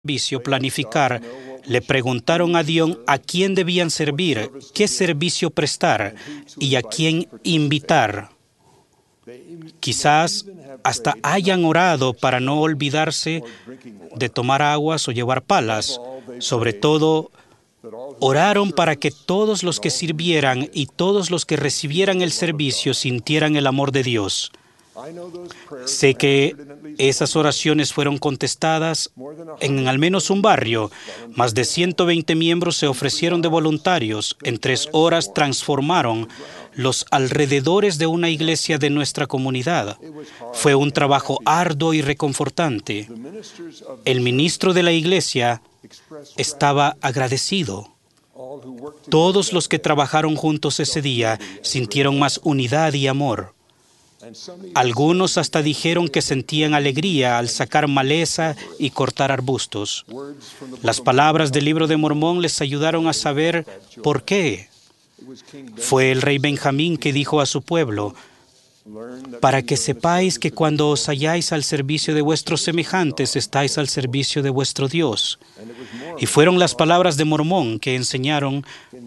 servicio planificar, le preguntaron a Dion a quién debían servir, qué servicio prestar y a quién invitar. Quizás hasta hayan orado para no olvidarse de tomar aguas o llevar palas. Sobre todo, oraron para que todos los que sirvieran y todos los que recibieran el servicio sintieran el amor de Dios. Sé que esas oraciones fueron contestadas en al menos un barrio. Más de 120 miembros se ofrecieron de voluntarios. En 3 horas transformaron los alrededores de una iglesia de nuestra comunidad. Fue un trabajo arduo y reconfortante. El ministro de la iglesia estaba agradecido. Todos los que trabajaron juntos ese día sintieron más unidad y amor. Algunos hasta dijeron que sentían alegría al sacar maleza y cortar arbustos. Las palabras del Libro de Mormón les ayudaron a saber por qué. Fue el rey Benjamín que dijo a su pueblo: para que sepáis que cuando os halláis al servicio de vuestros semejantes, estáis al servicio de vuestro Dios. Y fueron las palabras de Mormón que enseñaron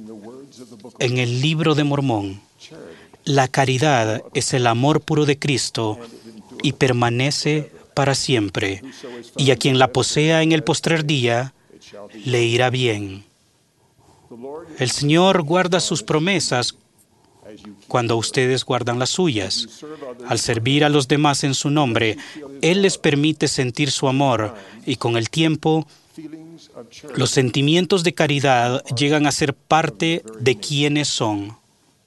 en el Libro de Mormón. La caridad es el amor puro de Cristo y permanece para siempre. Y a quien la posea en el postrer día, le irá bien. El Señor guarda sus promesas cuando ustedes guardan las suyas. Al servir a los demás en su nombre, Él les permite sentir su amor y con el tiempo, los sentimientos de caridad llegan a ser parte de quienes son.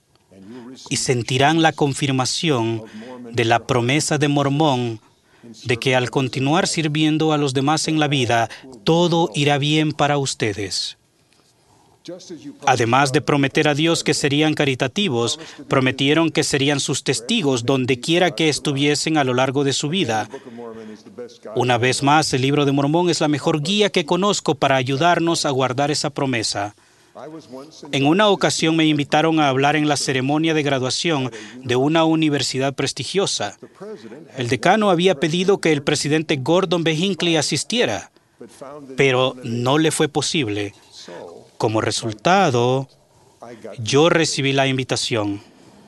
Y sentirán la confirmación de la promesa de Mormón de que al continuar sirviendo a los demás en la vida, todo irá bien para ustedes. Además de prometer a Dios que serían caritativos, prometieron que serían sus testigos donde quiera que estuviesen a lo largo de su vida. Una vez más, el Libro de Mormón es la mejor guía que conozco para ayudarnos a guardar esa promesa. En una ocasión me invitaron a hablar en la ceremonia de graduación de una universidad prestigiosa. El decano había pedido que el presidente Gordon B. Hinckley asistiera, pero no le fue posible. Como resultado, yo recibí la invitación.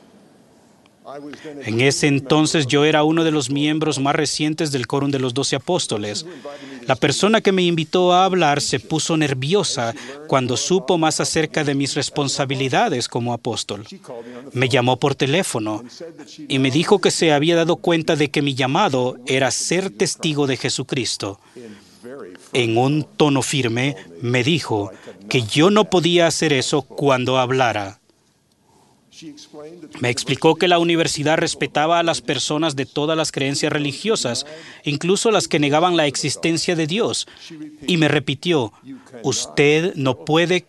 En ese entonces yo era uno de los miembros más recientes del Quórum de los 12 Apóstoles. La persona que me invitó a hablar se puso nerviosa cuando supo más acerca de mis responsabilidades como apóstol. Me llamó por teléfono y me dijo que se había dado cuenta de que mi llamado era ser testigo de Jesucristo. En un tono firme me dijo que yo no podía hacer eso cuando hablara. Me explicó que la universidad respetaba a las personas de todas las creencias religiosas, incluso las que negaban la existencia de Dios. Y me repitió: usted no puede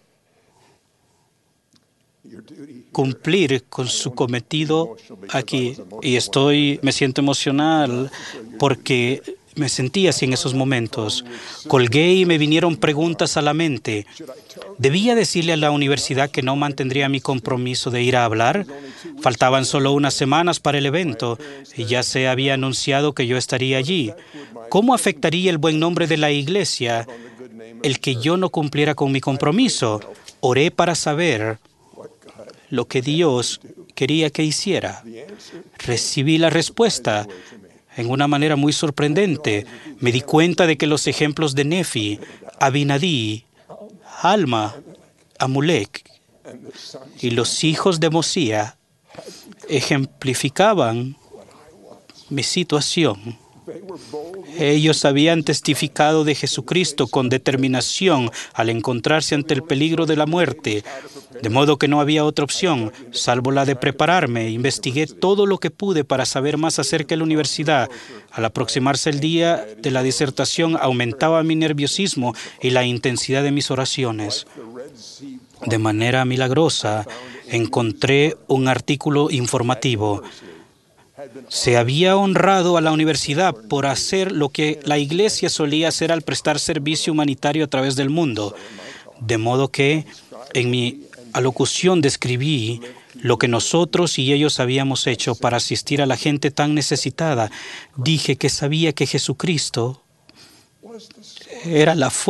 cumplir con su cometido aquí. Y me siento emocional porque me sentí así en esos momentos. Colgué y me vinieron preguntas a la mente. ¿Debía decirle a la universidad que no mantendría mi compromiso de ir a hablar? Faltaban solo unas semanas para el evento y ya se había anunciado que yo estaría allí. ¿Cómo afectaría el buen nombre de la iglesia el que yo no cumpliera con mi compromiso? Oré para saber lo que Dios quería que hiciera. Recibí la respuesta en una manera muy sorprendente. Me di cuenta de que los ejemplos de Nefi, Abinadí, Alma, Amulek y los hijos de Mosía ejemplificaban mi situación. Ellos habían testificado de Jesucristo con determinación al encontrarse ante el peligro de la muerte, de modo que no había otra opción, salvo la de prepararme. Investigué todo lo que pude para saber más acerca de la universidad. Al aproximarse el día de la disertación, aumentaba mi nerviosismo y la intensidad de mis oraciones. De manera milagrosa, encontré un artículo informativo. Se había honrado a la universidad por hacer lo que la iglesia solía hacer al prestar servicio humanitario a través del mundo. De modo que en mi alocución describí lo que nosotros y ellos habíamos hecho para asistir a la gente tan necesitada. Dije que sabía que Jesucristo era la